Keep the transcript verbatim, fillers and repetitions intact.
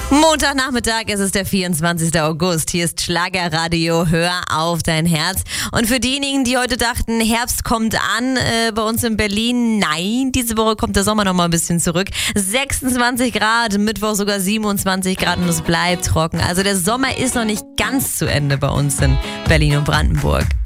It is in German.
Montagnachmittag, es ist der vierundzwanzigster August. Hier ist Schlagerradio, hör auf dein Herz. Und für diejenigen, die heute dachten, Herbst kommt an äh, bei uns in Berlin, nein, diese Woche kommt der Sommer noch mal ein bisschen zurück. sechsundzwanzig Grad, Mittwoch sogar siebenundzwanzig Grad und es bleibt trocken. Also der Sommer ist noch nicht ganz zu Ende bei uns in Berlin und Brandenburg.